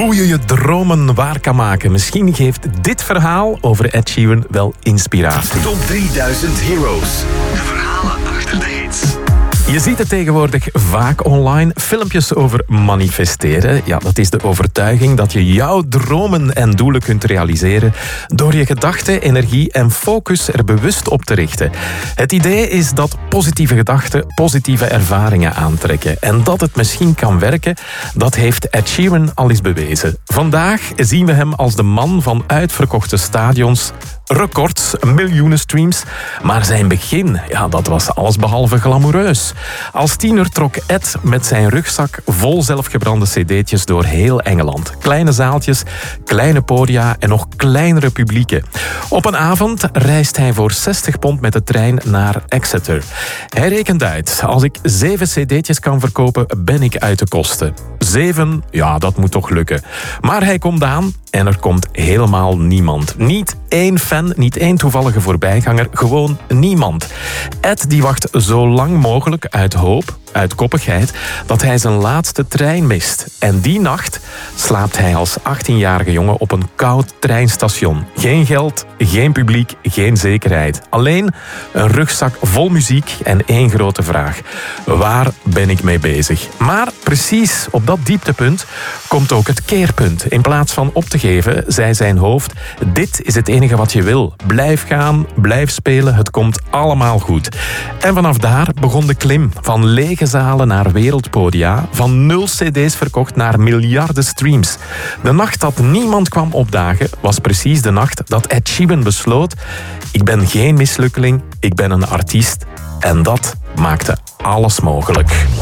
Hoe je je dromen waar kan maken. Misschien geeft dit verhaal over Ed Sheeran wel inspiratie. Top 3000 Heroes. De verhalen achter de hits. Je ziet het tegenwoordig vaak online. Filmpjes over manifesteren. Ja, dat is de overtuiging dat je jouw dromen en doelen kunt realiseren door je gedachten, energie en focus er bewust op te richten. Het idee is dat positieve gedachten positieve ervaringen aantrekken. En dat het misschien kan werken, dat heeft Ed Sheeran al eens bewezen. Vandaag zien we hem als de man van uitverkochte stadions, records, miljoenen streams. Maar zijn begin, ja, dat was allesbehalve glamoureus. Als tiener trok Ed met zijn rugzak vol zelfgebrande cd'tjes door heel Engeland. Kleine zaaltjes, kleine podia en nog kleinere publieken. Op een avond reist hij voor 60 pond met de trein naar Exeter. Hij rekent uit, als ik 7 cd'tjes kan verkopen, ben ik uit de kosten. 7, ja, dat moet toch lukken. Maar hij komt aan en er komt helemaal niemand. Niet één fan, niet één toevallige voorbijganger, gewoon niemand. Ed die wacht zo lang mogelijk uit hoop, uit koppigheid, dat hij zijn laatste trein mist. En die nacht slaapt hij als 18-jarige jongen op een koud treinstation. Geen geld, geen publiek, geen zekerheid. Alleen een rugzak vol muziek en één grote vraag. Waar ben ik mee bezig? Maar precies op dat dieptepunt komt ook het keerpunt. In plaats van op te geven, zei zijn hoofd: dit is het enige wat je wil. Blijf gaan, blijf spelen, het komt allemaal goed. En vanaf daar begon de klim. Van lege zalen naar wereldpodia, van 0 cd's verkocht naar miljarden streams. De nacht dat niemand kwam opdagen, was precies de nacht dat Ed Sheeran besloot: ik ben geen mislukkeling, ik ben een artiest. En dat maakte alles mogelijk.